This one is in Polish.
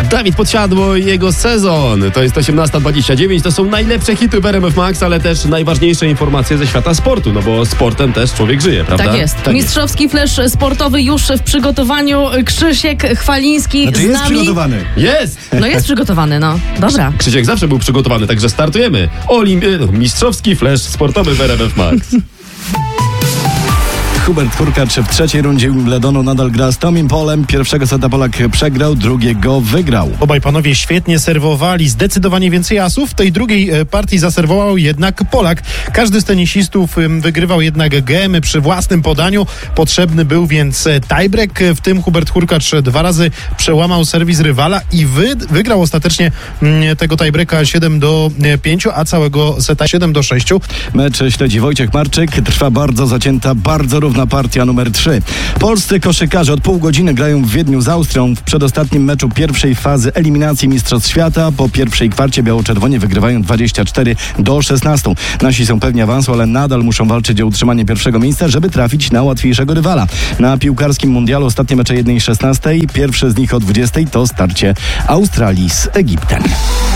Dawid Podsiadło i jego sezon. To jest 18:29. To są najlepsze hity w RMF Max, ale też najważniejsze informacje ze świata sportu, no bo sportem też człowiek żyje, prawda? Tak jest. Tak Mistrzowski flesz sportowy już w przygotowaniu. Krzysiek Chwaliński Znaczy z jest nami. przygotowany. Jest! No jest przygotowany, no. Dobra. Krzysiek zawsze był przygotowany, także startujemy. Mistrzowski flesz sportowy w RMF Max. Hubert Hurkacz w trzeciej rundzie Wimbledonu nadal gra z Tomim Polem. Pierwszego seta Polak przegrał, drugiego wygrał. Obaj panowie świetnie serwowali, zdecydowanie więcej asów. W tej drugiej partii zaserwował jednak Polak. Każdy z tenisistów wygrywał jednak gemy przy własnym podaniu. Potrzebny był więc tiebreak. W tym Hubert Hurkacz 2 razy przełamał serwis rywala i wygrał ostatecznie tego tiebreaka 7-5, a całego seta 7-6. Mecz śledzi Wojciech Marczyk. Trwa bardzo zacięta, bardzo równa partia numer 3. Polscy koszykarze od pół godziny grają w Wiedniu z Austrią w przedostatnim meczu pierwszej fazy eliminacji Mistrzostw Świata. Po pierwszej kwarcie biało-czerwoni wygrywają 24-16. Nasi są pewni awansu, ale nadal muszą walczyć o utrzymanie pierwszego miejsca, żeby trafić na łatwiejszego rywala. Na piłkarskim mundialu ostatnie mecze 1:16. Pierwszy z nich o 20:00 to starcie Australii z Egiptem.